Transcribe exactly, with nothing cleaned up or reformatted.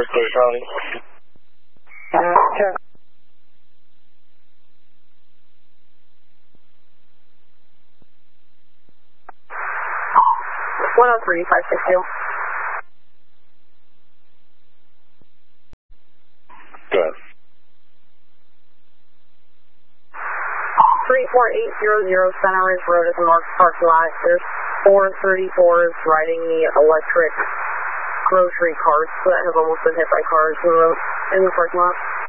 four, clear Charlie. Uh, check. one oh three, five six two. Good. three four eight zero zero Center Ridge Road is a marked parking lot. There's four thirty-fours riding the electric grocery carts that have almost been hit by cars in the, road, in the parking lot.